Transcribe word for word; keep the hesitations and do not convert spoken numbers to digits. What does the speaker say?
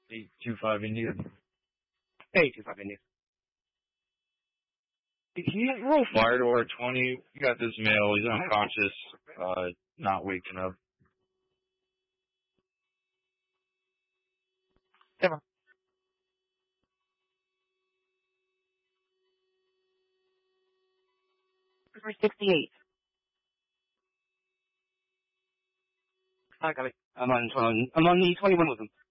eight two five India. eight two five India. He roll fire door at twenty. You got this male. He's unconscious, uh, not waking up. Come on. Number sixty-eight. I got it. I'm on, I'm on the twenty-one with him.